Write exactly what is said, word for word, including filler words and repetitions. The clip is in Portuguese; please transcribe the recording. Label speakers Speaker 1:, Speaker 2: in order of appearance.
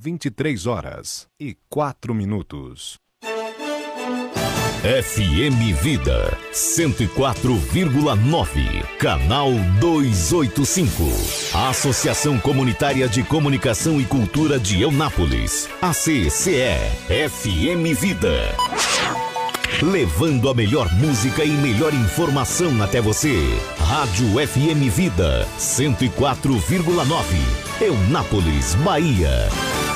Speaker 1: vinte e três horas e quatro minutos.
Speaker 2: F M Vida cento e quatro vírgula nove, canal duzentos e oitenta e cinco. A Associação Comunitária de Comunicação e Cultura de Eunápolis, A C C E, F M Vida. Levando a melhor música e melhor informação até você. Rádio F M Vida cento e quatro vírgula nove, Eunápolis, Bahia.